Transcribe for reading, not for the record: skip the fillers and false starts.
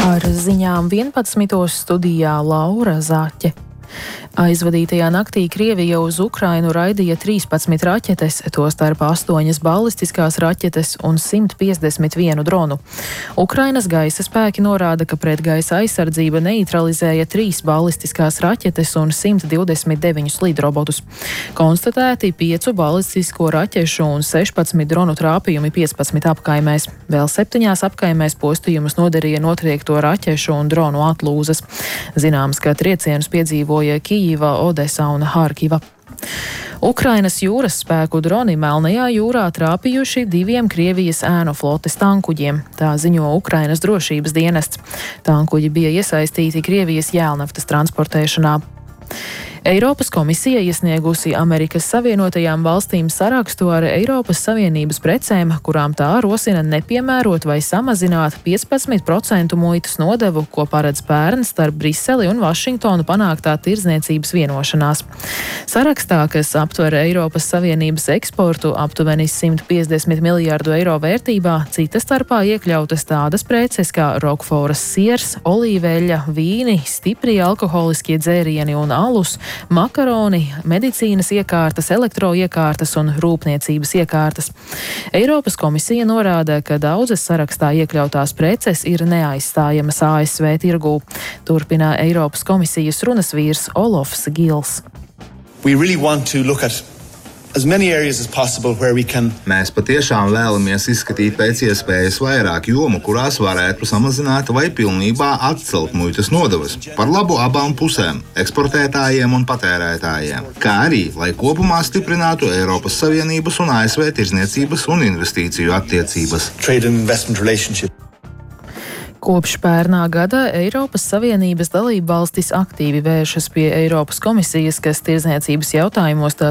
Ar ziņām 11. studijā Laura Zaķe. Aizvadītajā naktī Krievija uz Ukrainu raidīja 13 raķetes, tostarp 8 ballistiskās raķetes un 151 dronu. Ukrainas gaisa spēki norāda, ka pretgaisa aizsardzība neitralizēja 3 ballistiskās raķetes un 129 lidrobotus. Konstatēti 5 ballistisko raķešu un 16 dronu trāpījumi 15 apkaimēs. Vēl 7 apkaimēs postījumus nodarīja notriekto raķešu un dronu atlūzas. Zināms, ka triecienus piedzīvoja Kijeva, Odesa un Harkiva. Ukrainas jūras spēku droni Melnajā jūrā trāpījuši 2 Krievijas ēnu flotes tankuģiem. Tā ziņo Ukrainas drošības dienests. Tankuģi bija iesaistīti Krievijas jēlnaftas transportēšanā. Eiropas komisija iesniegusi Amerikas Savienotajām valstīm sarakstu ar Eiropas Savienības precēm, kurām tā rosina nepiemērot vai samazināt 15% muitas nodevu, ko paredz pērn starp Briseli un Vašingtonu panāktā tirdzniecības vienošanās. Sarakstā, kas aptver Eiropas Savienības eksportu aptuveni 150 miljārdu eiro vērtībā, cita starpā iekļautas tādas preces kā rokforas siers, olīveļa, vīni, stiprie alkoholiskie dzērieni un alus, makaroni, medicīnas iekārtas, elektroiekārtas un rūpniecības iekārtas. Eiropas komisija norāda, ka daudzas sarakstā iekļautās preces ir neaizstājamas ASV tirgū. Turpina Eiropas komisijas runas vīrs Olofs Gils. Mēs patiešām vēlamies izskatīt pēc iespējas vairāk jomu, kurās varētu samazināt vai pilnībā atcelt muitas nodevas par labu abām pusēm - eksportētājiem un patērētājiem, kā arī, lai kopumā stiprinātu Eiropas Savienības un ASV tirdzniecības un investīciju attiecības. Kopš pērnā gada Eiropas Savienības dalībvalstis aktīvi vēršas pie Eiropas komisijas, kas tirdzniecības jautājumos tā